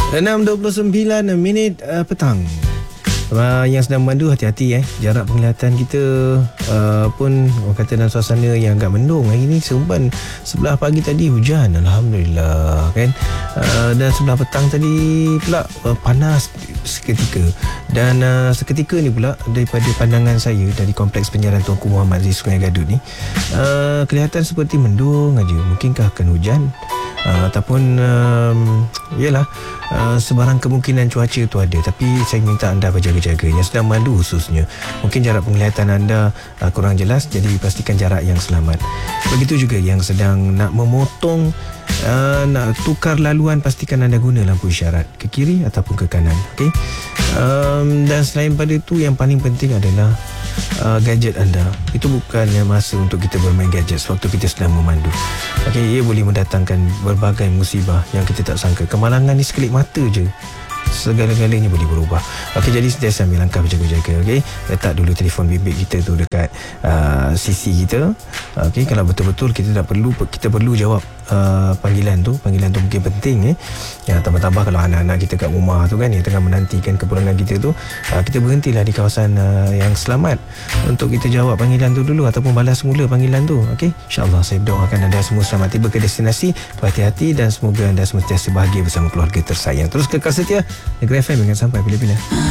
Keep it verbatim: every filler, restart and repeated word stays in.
enam dua puluh sembilan minit uh, petang. Uh, yang sedang memandu, hati-hati eh. Jarak penglihatan kita uh, pun orang kata dalam suasana yang agak mendung. Hari ni Seremban sebelah pagi tadi hujan, Alhamdulillah kan. Uh, dan sebelah petang tadi pula uh, panas seketika. Dan uh, seketika ni pula daripada pandangan saya dari Kompleks Penyiaran Tunku Muhammad di Sungai Gadut ni, uh, kelihatan seperti mendung aja. Mungkinkah akan hujan? Uh, ataupun um, yalah, uh, sebarang kemungkinan cuaca tu ada. Tapi saya minta anda berjaga-jaga, yang sedang mandu khususnya. Mungkin jarak penglihatan anda uh, kurang jelas, jadi pastikan jarak yang selamat. Begitu juga yang sedang nak memotong, uh, nak tukar laluan, pastikan anda guna lampu isyarat ke kiri ataupun ke kanan. Okay? Um, dan selain pada itu, yang paling penting adalah Uh, gadget anda. Itu bukannya masa untuk kita bermain gadget sewaktu kita sedang memandu. Okay, ia boleh mendatangkan berbagai musibah yang kita tak sangka. Kemalangan ni sekelip mata je, segala-galanya boleh berubah. Okey, jadi sentiasa ambil langkah berjaga-jaga. Okey, letak dulu telefon bimbit kita tu dekat uh, sisi kita. Okey, kalau betul-betul kita tak perlu, kita perlu jawab uh, panggilan tu. Panggilan tu mungkin penting eh. Ya, tambah-tambah kalau anak-anak kita kat rumah tu kan, yang tengah menantikan kepulangan kita tu, uh, kita berhentilah di kawasan uh, yang selamat untuk kita jawab panggilan tu dulu ataupun balas semula panggilan tu. Okey, insya-Allah saya berdoakan anda semua selamat tiba ke destinasi. Berhati-hati dan semoga anda sentiasa bahagia bersama keluarga tersayang. Terus kekal setia Negeri F M, ingat sampai bila-bila.